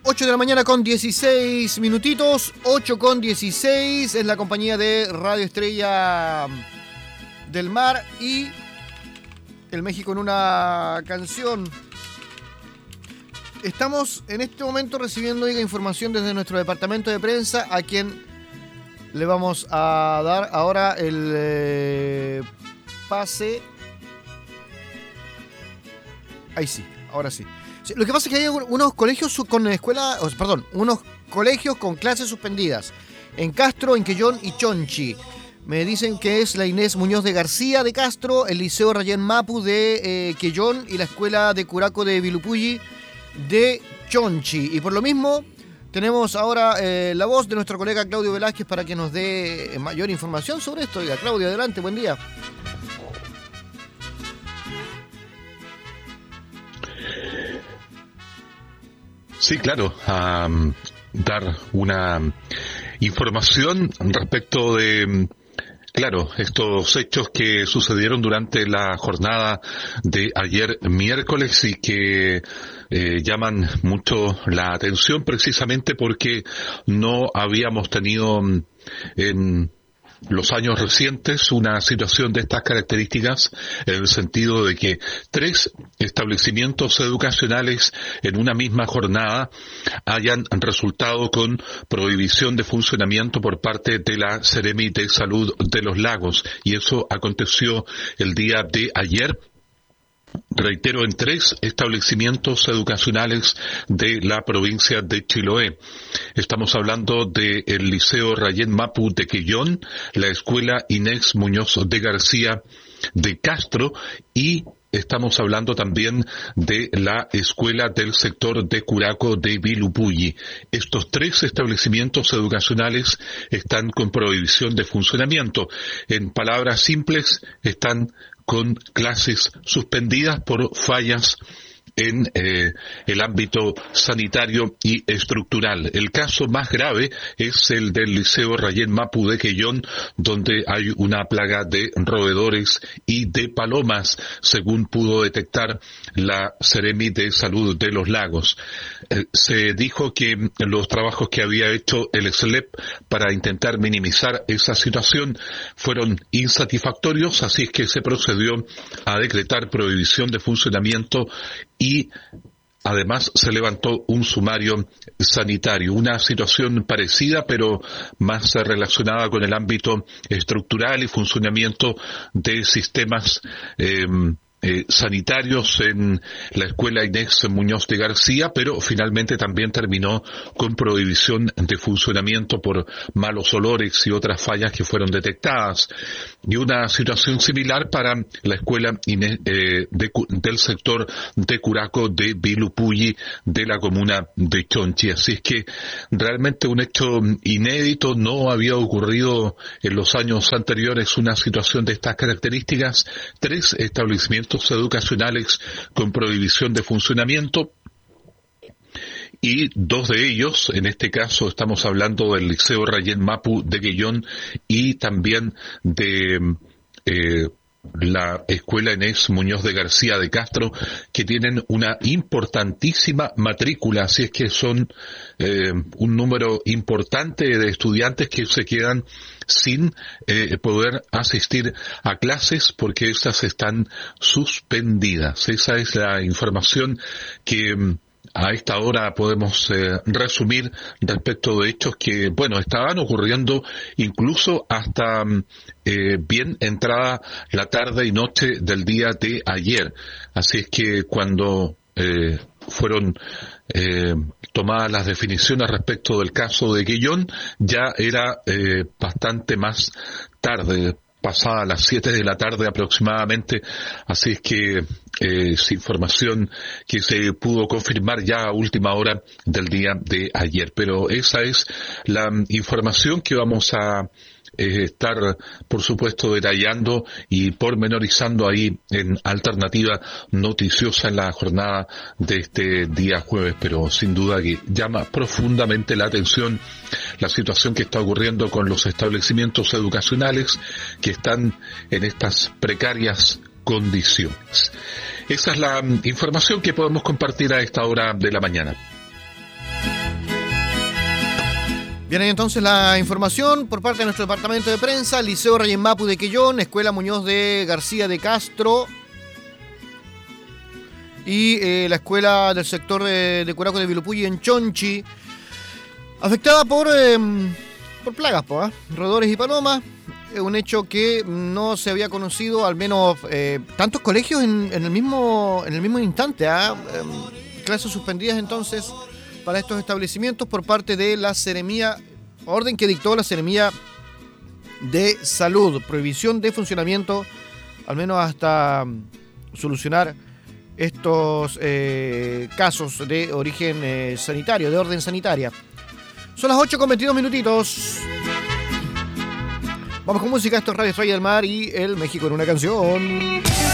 8 de la mañana con 16 minutitos, 8 con 16, es la compañía de Radio Estrella del Mar y el México en una canción. Estamos en este momento recibiendo información desde nuestro departamento de prensa, a quien le vamos a dar ahora el pase. Ahí sí, ahora sí. Lo que pasa es que hay unos colegios con unos colegios con clases suspendidas en Castro, en Quellón y Chonchi. Me dicen que es la Inés Muñoz de García de Castro, el Liceo Rayén Mapu de Quellón y la Escuela de Curaco de Vilupulli de Chonchi. Y por lo mismo tenemos ahora la voz de nuestro colega Claudio Velázquez para que nos dé mayor información sobre esto. Oiga, Claudio, adelante, buen día. Sí, claro, dar una información respecto de, claro, estos hechos que sucedieron durante la jornada de ayer miércoles y que llaman mucho la atención precisamente porque no habíamos tenido en los años recientes una situación de estas características, en el sentido de que 3 establecimientos educacionales en una misma jornada hayan resultado con prohibición de funcionamiento por parte de la Seremi de Salud de los Lagos, y eso aconteció el día de ayer. Reitero, en 3 establecimientos educacionales de la provincia de Chiloé. Estamos hablando del Liceo Rayén Mapu de Quellón, la Escuela Inés Muñoz de García de Castro y estamos hablando también de la Escuela del Sector de Curaco de Vilupulli. Estos 3 establecimientos educacionales están con prohibición de funcionamiento. En palabras simples, están con clases suspendidas por fallas en el ámbito sanitario y estructural. El caso más grave es el del Liceo Rayén Mapu de Quellón, donde hay una plaga de roedores y de palomas, según pudo detectar la Seremi de Salud de los Lagos. Se dijo que los trabajos que había hecho el SLEP para intentar minimizar esa situación fueron insatisfactorios, así es que se procedió a decretar prohibición de funcionamiento y además se levantó un sumario sanitario, una situación parecida pero más relacionada con el ámbito estructural y funcionamiento de sistemas sanitarios en la Escuela Inés Muñoz de García, pero finalmente también terminó con prohibición de funcionamiento por malos olores y otras fallas que fueron detectadas. Y una situación similar para la Escuela Inés, del sector de Curaco de Vilupulli de la comuna de Chonchi. Así es que realmente un hecho inédito, no había ocurrido en los años anteriores una situación de estas características. 3 establecimientos educacionales con prohibición de funcionamiento y 2 de ellos, en este caso estamos hablando del Liceo Rayén Mapu de Quellón y también de la Escuela Inés Muñoz de García de Castro, que tienen una importantísima matrícula, así es que son un número importante de estudiantes que se quedan sin poder asistir a clases porque estas están suspendidas. Esa es la información que a esta hora podemos resumir respecto de hechos que, bueno, estaban ocurriendo incluso hasta bien entrada la tarde y noche del día de ayer. Así es que cuando fueron tomadas las definiciones respecto del caso de Quellón, ya era bastante más tarde, pasada las 7 de la tarde aproximadamente, así es que es información que se pudo confirmar ya a última hora del día de ayer. Pero esa es la información que vamos a estar, por supuesto, detallando y pormenorizando ahí en Alternativa Noticiosa en la jornada de este día jueves, pero sin duda que llama profundamente la atención la situación que está ocurriendo con los establecimientos educacionales que están en estas precarias condiciones. Esa es la información que podemos compartir a esta hora de la mañana. Bien, ahí entonces la información por parte de nuestro departamento de prensa. Liceo Reyes Mapu de Quellón, Escuela Muñoz de García de Castro y la escuela del sector de Curaco de Vilupulli en Chonchi, afectada por plagas, roedores y palomas. Un hecho que no se había conocido, al menos tantos colegios en el mismo instante. Clases suspendidas entonces para estos establecimientos por parte de la Seremía, orden que dictó la Seremía de Salud, prohibición de funcionamiento, al menos hasta solucionar estos casos de origen sanitario, de orden sanitaria. Son las 8:22 minutitos. Vamos con música, esto es Radio Estrella del Mar y el México en una canción.